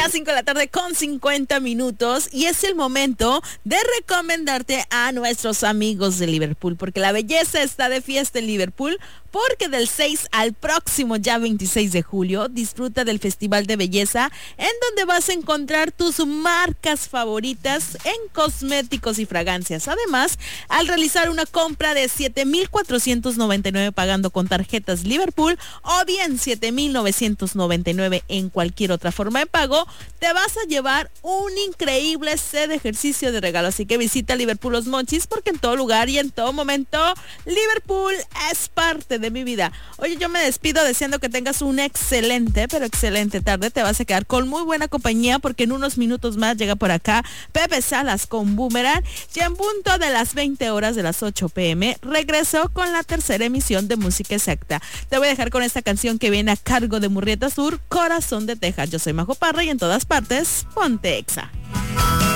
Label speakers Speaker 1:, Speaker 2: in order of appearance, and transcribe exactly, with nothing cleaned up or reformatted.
Speaker 1: las cinco de la tarde con cincuenta minutos y es el momento de recomendarte a nuestros amigos de Liverpool, porque la belleza está de fiesta en Liverpool, porque del seis al próximo ya veintiséis de julio disfruta del Festival de Belleza, en donde vas a encontrar tus marcas favoritas en cosméticos y fragancias. Además, al realizar una compra de siete mil cuatrocientos noventa y nueve pagando con tarjetas Liverpool o bien siete mil novecientos noventa y nueve en cualquier otra forma de pago, te vas a llevar un increíble set de ejercicio de regalo. Así que visita Liverpool Los Mochis, porque en todo lugar y en todo momento Liverpool es parte de mi vida. Oye, yo me despido deseando que tengas una excelente, pero excelente tarde. Te vas a quedar con muy buena compañía, porque en unos minutos más llega por acá Pepe Salas con Boomerang, y en punto de las veinte horas de las ocho pm regreso con la tercera emisión de Música Exacta. Te voy a dejar con esta canción que viene a cargo de Murrieta Sur, Corazón de Texas. Yo soy Majo Parra y en todas partes, ponte Exa.